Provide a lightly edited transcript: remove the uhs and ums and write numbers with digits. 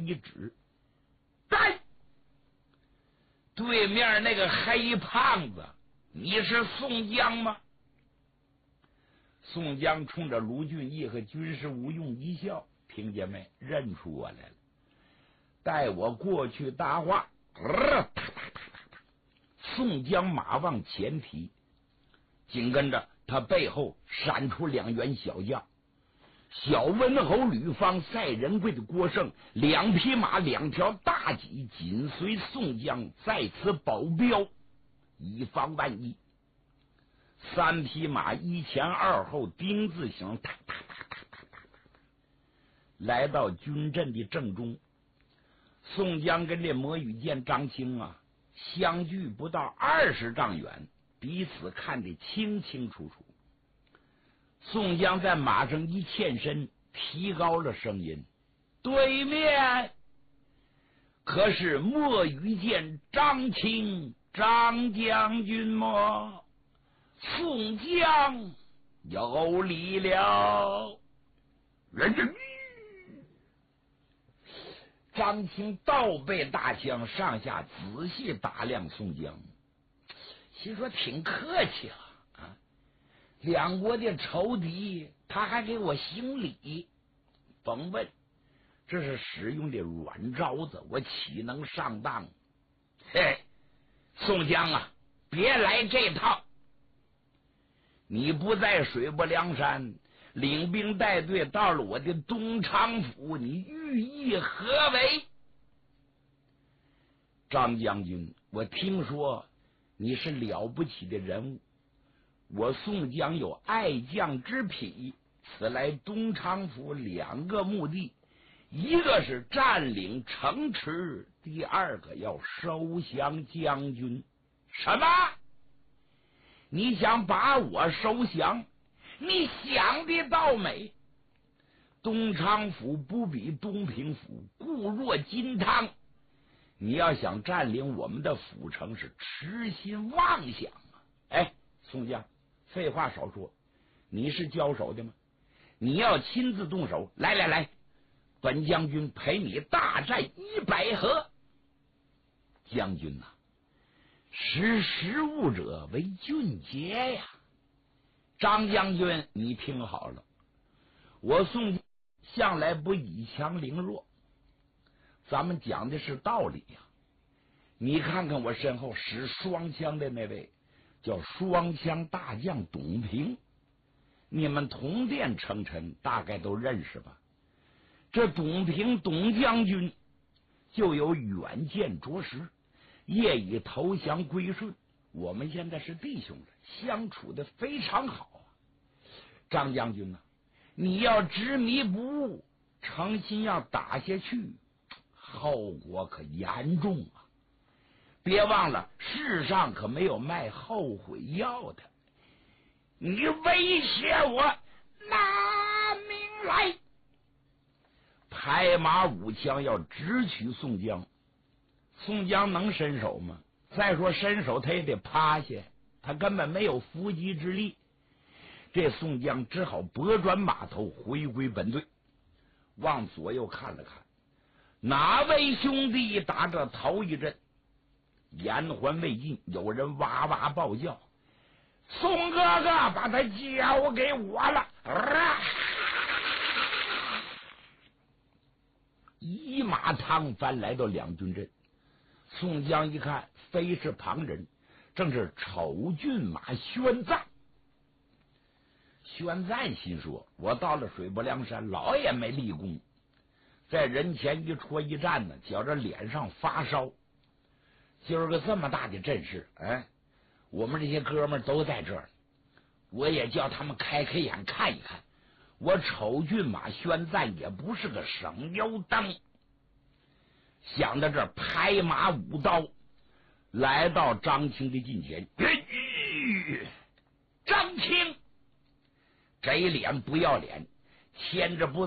一指，来，对面那个黑胖子，你是宋江吗？宋江冲着卢俊义和军师吴用一笑，听见没？认出我来了，带我过去搭话。宋江马往前提，紧跟着他背后闪出两员小将，小温侯吕方、赛仁贵的郭盛，两匹马两条大戟紧随宋江在此保镖，以防万一。三匹马一前二后丁字形，来到军阵的正中。宋江跟这魔羽剑张青啊相距不到20丈远，彼此看得清清楚楚。宋江在马上一欠身，提高了声音：对面可是魔羽剑张青张将军吗？宋江有礼了。人家张青倒背大枪，上下仔细打量宋江，心说挺客气啊，两国的仇敌他还给我行礼，甭问，这是使用的软招子，我岂能上当？嘿，宋江啊，别来这套！你不在水泊梁山，领兵带队到了我的东昌府，你寓意何为？张将军，我听说你是了不起的人物，我宋江有爱将之癖，此来东昌府2个目的，一个是占领城池，第二个要收降将军。什么？你想把我收降？你想的倒美！东昌府不比东平府，固若金汤。你要想占领我们的府城，是痴心妄想啊！哎，宋江，废话少说，你是交手的吗？你要亲自动手，来，本将军陪你大战100合。将军呐，识时务者为俊杰呀！张将军，你听好了，我宋江向来不以强凌弱，咱们讲的是道理呀。你看看我身后使双枪的那位，叫双枪大将董平，你们同殿称臣，大概都认识吧？这董平董将军就有远见卓识，业已投降归顺，我们现在是弟兄了，相处的非常好啊。张将军呢，你要执迷不悟，诚心要打下去，后果可严重啊！别忘了，世上可没有卖后悔药的。你威胁我，拿命来！拍马舞枪要直取宋江，宋江能伸手吗？再说伸手他也得趴下，他根本没有伏击之力。这宋江只好拨转马头回归本队，往左右看了看，哪位兄弟打这头一阵？言还未尽，有人哇哇暴叫：宋哥哥，把他交给我了！一马趟翻来到两军阵，宋江一看，非是旁人，正是丑骏马宣赞。宣赞心说：我到了水泊梁山，老也没立功，在人前一戳一站呢，觉着脸上发烧。今儿个这么大的阵势，我们这些哥们都在这儿，我也叫他们开开眼看一看。我丑骏马宣赞也不是个省油灯。想到这儿，拍马舞刀，来到张青的近前。张青这一脸不要脸，牵着不